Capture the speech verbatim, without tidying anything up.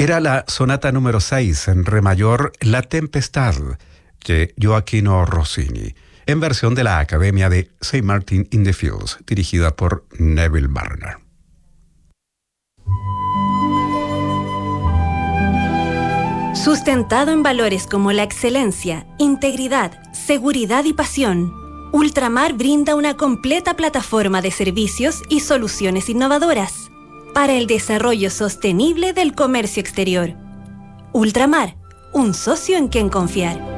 Era la sonata número seis en re mayor, La Tempestad, de Gioachino Rossini, en versión de la Academia de Saint Martin in the Fields, dirigida por Neville Marriner. Sustentado en valores como la excelencia, integridad, seguridad y pasión, Ultramar brinda una completa plataforma de servicios y soluciones innovadoras para el desarrollo sostenible del comercio exterior. Ultramar, un socio en quien confiar.